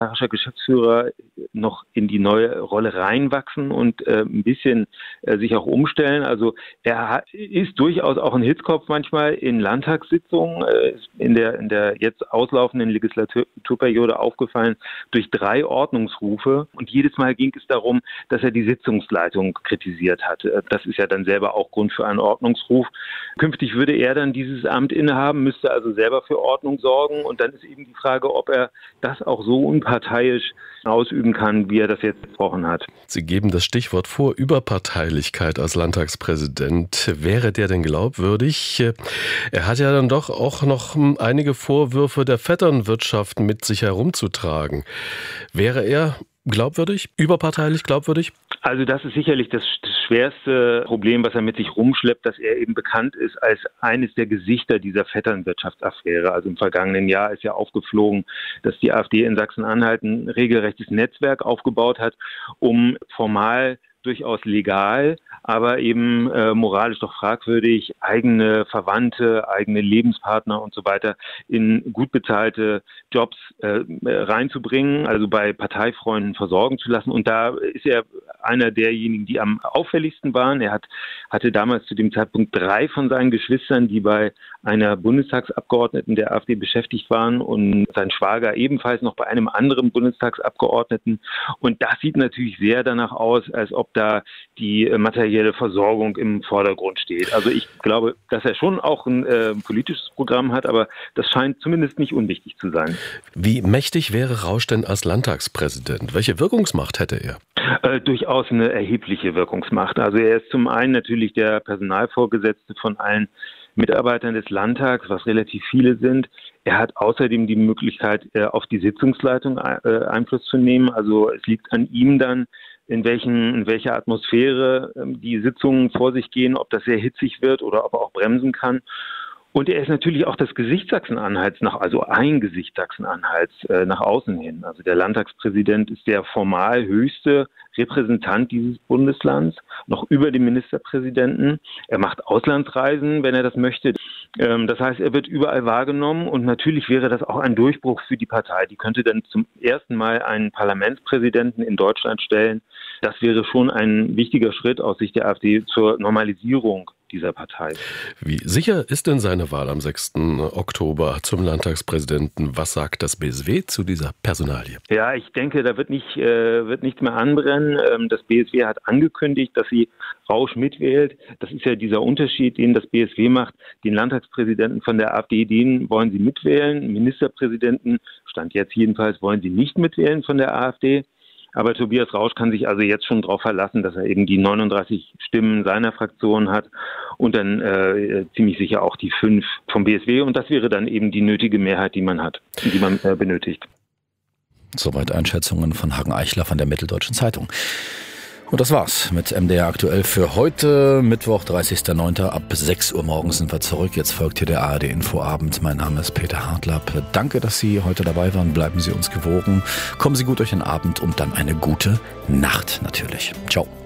Geschäftsführer noch in die neue Rolle reinwachsen und ein bisschen sich auch umstellen. Also er ist durchaus auch ein Hitzkopf manchmal in Landtagssitzungen, in der jetzt auslaufenden Legislaturperiode aufgefallen durch 3 Ordnungsrufe. Und jedes Mal ging es darum, dass er die Sitzungsleitung kritisiert hat. Das ist ja dann selber auch Grund für einen Ordnungsruf. Künftig würde er dann dieses Amt innehaben, müsste also selber für Ordnung sorgen. Und dann ist eben die Frage, ob er das auch so unparteiisch ausüben kann, wie er das jetzt besprochen hat. Sie geben das Stichwort vor, Überparteilichkeit als Landtagspräsident. Wäre der denn glaubwürdig? Er hat ja dann doch auch noch einige Vorwürfe der Vetternwirtschaft mit sich herumzutragen. Wäre er glaubwürdig, überparteilich glaubwürdig? Also das ist sicherlich das schwerste Problem, was er mit sich rumschleppt, dass er eben bekannt ist als eines der Gesichter dieser Vetternwirtschaftsaffäre. Also im vergangenen Jahr ist ja aufgeflogen, dass die AfD in Sachsen-Anhalt ein regelrechtes Netzwerk aufgebaut hat, um formal durchaus legal, aber eben moralisch doch fragwürdig, eigene Verwandte, eigene Lebenspartner und so weiter in gut bezahlte Jobs reinzubringen, also bei Parteifreunden versorgen zu lassen. Und da ist er einer derjenigen, die am auffälligsten waren. Er hatte damals zu dem Zeitpunkt 3 von seinen Geschwistern, die bei einer Bundestagsabgeordneten der AfD beschäftigt waren und sein Schwager ebenfalls noch bei einem anderen Bundestagsabgeordneten. Und das sieht natürlich sehr danach aus, als ob da die materielle Versorgung im Vordergrund steht. Also ich glaube, dass er schon auch ein politisches Programm hat, aber das scheint zumindest nicht unwichtig zu sein. Wie mächtig wäre Rausch denn als Landtagspräsident? Welche Wirkungsmacht hätte er? Durchaus eine erhebliche Wirkungsmacht. Also er ist zum einen natürlich der Personalvorgesetzte von allen Mitarbeitern des Landtags, was relativ viele sind. Er hat außerdem die Möglichkeit, auf die Sitzungsleitung Einfluss zu nehmen. Also es liegt an ihm dann, in welcher Atmosphäre die Sitzungen vor sich gehen, ob das sehr hitzig wird oder ob er auch bremsen kann. Und er ist natürlich auch das Gesicht Sachsen-Anhalts also ein Gesicht Sachsen-Anhalts nach außen hin. Also der Landtagspräsident ist der formal höchste Repräsentant dieses Bundeslands, noch über dem Ministerpräsidenten. Er macht Auslandsreisen, wenn er das möchte. Das heißt, er wird überall wahrgenommen und natürlich wäre das auch ein Durchbruch für die Partei. Die könnte dann zum ersten Mal einen Parlamentspräsidenten in Deutschland stellen. Das wäre schon ein wichtiger Schritt aus Sicht der AfD zur Normalisierung dieser Partei. Wie sicher ist denn seine Wahl am 6. Oktober zum Landtagspräsidenten? Was sagt das BSW zu dieser Personalie? Ja, ich denke, da wird nichts mehr anbrennen. Das BSW hat angekündigt, dass sie Rausch mitwählt. Das ist ja dieser Unterschied, den das BSW macht. Den Landtagspräsidenten von der AfD, den wollen sie mitwählen. Ministerpräsidenten, Stand jetzt jedenfalls, wollen sie nicht mitwählen von der AfD. Aber Tobias Rausch kann sich also jetzt schon darauf verlassen, dass er eben die 39 Stimmen seiner Fraktion hat und dann ziemlich sicher auch die 5 vom BSW. Und das wäre dann eben die nötige Mehrheit, die man hat, die man benötigt. Soweit Einschätzungen von Hagen Eichler von der Mitteldeutschen Zeitung. Und das war's mit MDR aktuell für heute, Mittwoch, 30.09. Ab 6 Uhr morgens sind wir zurück. Jetzt folgt hier der ARD Infoabend. Mein Name ist Peter Hartlapp. Danke, dass Sie heute dabei waren. Bleiben Sie uns gewogen. Kommen Sie gut durch den Abend und dann eine gute Nacht natürlich. Ciao.